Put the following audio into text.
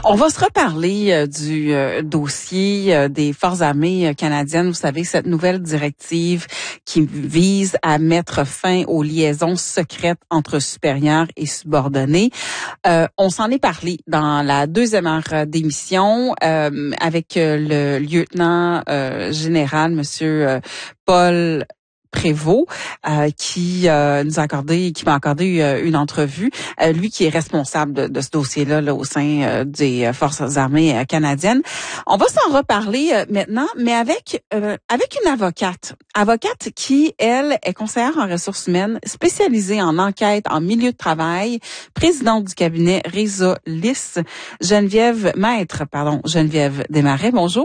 On va se reparler du dossier des Forces armées canadiennes. Vous savez, cette nouvelle directive qui vise à mettre fin aux liaisons secrètes entre supérieurs et subordonnés. On s'en est parlé dans la deuxième heure d'émission avec le lieutenant général, Monsieur Paul Prévost, qui m'a accordé une entrevue. Lui qui est responsable de ce dossier-là au sein des Forces armées canadiennes. On va s'en reparler maintenant, mais avec une avocate qui, elle, est conseillère en ressources humaines, spécialisée en enquête en milieu de travail, présidente du cabinet Résolution, Geneviève Desmarais. Bonjour.